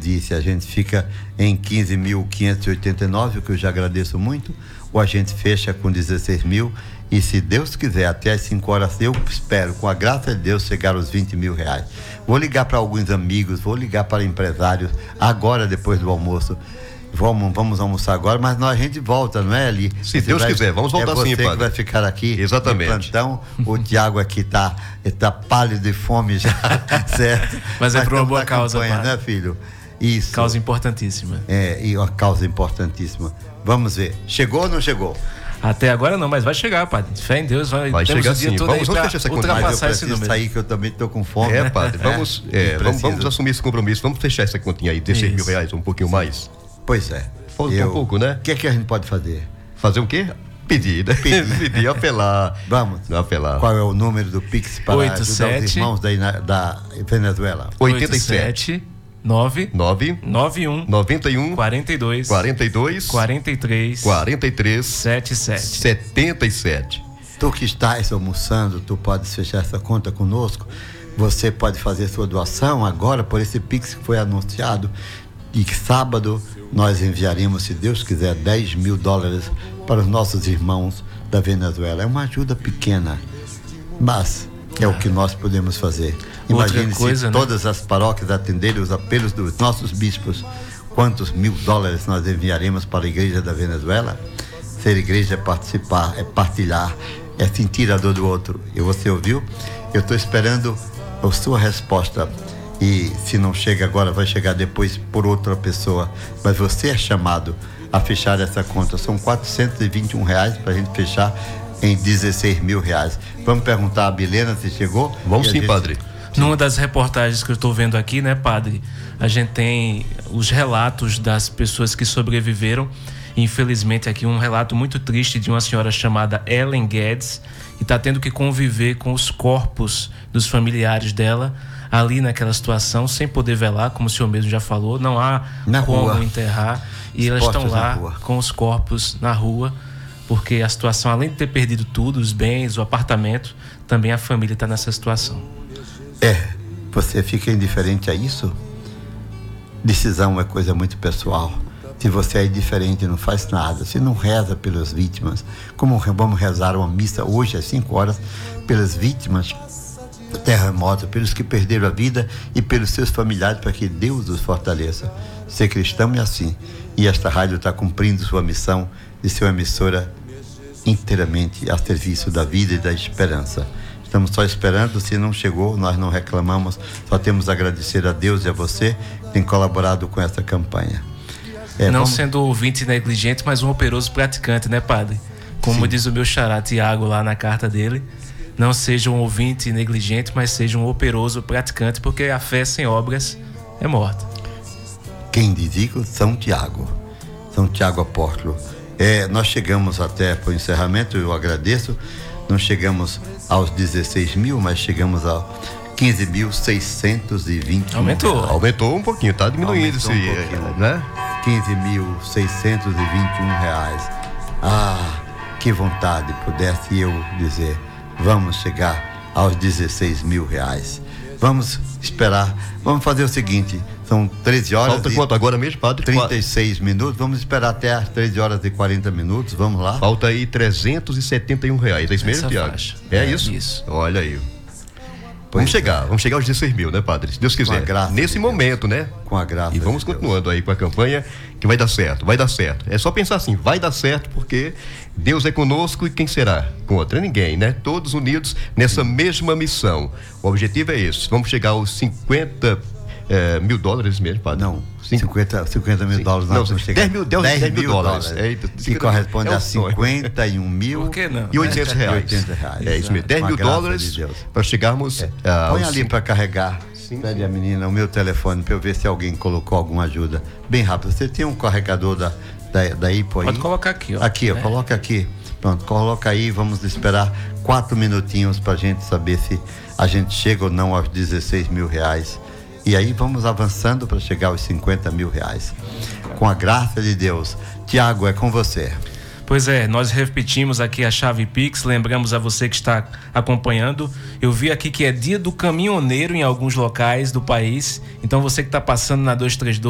disse, a gente fica em 15.589, o que eu já agradeço muito, ou a gente fecha com 16 mil, e se Deus quiser, até às 5 horas, eu espero, com a graça de Deus, chegar aos 20 mil reais. Vou ligar para alguns amigos, vou ligar para empresários, agora, depois do almoço. Vamos almoçar agora, mas a gente volta, não é, Eli? Se Deus quiser, vamos voltar sim, padre. Você que vai ficar aqui. Exatamente. Então, o Tiago aqui tá pálido de fome já, certo? Mas é por uma boa causa, padre. Né, filho? Isso. Causa importantíssima. E uma causa importantíssima. Vamos ver. Chegou ou não chegou? Até agora não, mas vai chegar, padre. Fé em Deus, vai chegar sim. Vamos fechar essa conta. Ultrapassar esse número. Sair que eu também estou com fome. Padre, vamos assumir esse compromisso. Vamos fechar essa continha aí, 16 mil reais, um pouquinho mais. Pois é. Falta um pouco, né? O que é que a gente pode fazer? Fazer o quê? Pedir, né? Pedir, apelar. Vamos. Apelar. Qual é o número do Pix para ajudar os irmãos da Venezuela? 87 91 42 77. Tu que estás almoçando, tu podes fechar essa conta conosco. Você pode fazer sua doação agora por esse Pix que foi anunciado. E que sábado nós enviaremos, se Deus quiser, 10 mil dólares para os nossos irmãos da Venezuela. É uma ajuda pequena, mas é o que nós podemos fazer. Imagine se todas as paróquias atenderem os apelos dos nossos bispos. Quantos mil dólares nós enviaremos para a igreja da Venezuela? Ser igreja é participar, é partilhar, é sentir a dor do outro. E você ouviu? Eu estou esperando a sua resposta. E se não chega agora, vai chegar depois por outra pessoa. Mas você é chamado a fechar essa conta. São R$421 para a gente fechar em 16 mil reais. Vamos perguntar a Bilena se chegou? Vamos sim, padre. Numa das reportagens que eu estou vendo aqui, né, padre? A gente tem os relatos das pessoas que sobreviveram. Infelizmente, aqui um relato muito triste de uma senhora chamada Ellen Guedes, que está tendo que conviver com os corpos dos familiares dela ali naquela situação, sem poder velar, como o senhor mesmo já falou, não há como enterrar, e elas estão lá com os corpos na rua, porque a situação, além de ter perdido tudo, os bens, o apartamento, também a família está nessa situação. Você fica indiferente a isso? Decisão é coisa muito pessoal. Se você é indiferente e não faz nada, se não reza pelas vítimas, como vamos rezar uma missa hoje às 5 horas pelas vítimas do terremoto, pelos que perderam a vida e pelos seus familiares, para que Deus os fortaleça. Ser cristão é assim, e esta rádio está cumprindo sua missão de ser uma emissora inteiramente a serviço da vida e da esperança. Estamos só esperando, se não chegou, nós não reclamamos, só temos a agradecer a Deus e a você que tem colaborado com essa campanha. Sendo ouvinte negligente, mas um operoso praticante, né, padre? Como diz o meu xará Tiago lá na carta dele, não seja um ouvinte negligente, mas seja um operoso praticante, porque a fé sem obras é morta. Quem diz isso? São Tiago apóstolo. Nós chegamos até para o encerramento, eu agradeço, não chegamos aos 16 mil, mas chegamos a 15.621. Aumentou um pouquinho, tá diminuindo isso aí, né? 15.621 reais. Que vontade pudesse eu dizer, vamos chegar aos 16 mil reais. Vamos esperar, vamos fazer o seguinte, são 13 horas. Falta quanto agora mesmo, padre? 36 minutos, vamos esperar até as 13 horas e 40 minutos, vamos lá. Falta aí R$371, é isso mesmo, Tiago? É isso? Olha aí. Vamos chegar aos 16 mil, né, padre? Se Deus quiser. Nesse momento, né? Com a graça. E vamos continuando aí com a campanha, que vai dar certo. É só pensar assim, vai dar certo, porque Deus é conosco e quem será contra? Ninguém, né? Todos unidos nessa mesma missão. O objetivo é esse. Vamos chegar aos 50 mil dólares mesmo, padre? Não. 50 mil dólares. Não, 10 mil dólares. Que corresponde a 51 mil. Por que não? E 800 reais. É isso mesmo. 10 mil dólares para chegarmos. Põe ali para carregar. Pede a menina o meu telefone para eu ver se alguém colocou alguma ajuda. Bem rápido. Você tem um carregador da IPO aí? Pode colocar aqui, ó. Aqui, ó. Coloca aqui. Pronto, coloca aí. Vamos esperar 4 minutinhos para a gente saber se a gente chega ou não aos 16 mil reais. E aí vamos avançando para chegar aos 50 mil reais. Com a graça de Deus. Tiago, é com você. Pois é, nós repetimos aqui a chave Pix, lembramos a você que está acompanhando. Eu vi aqui que é dia do caminhoneiro em alguns locais do país. Então você que está passando na 232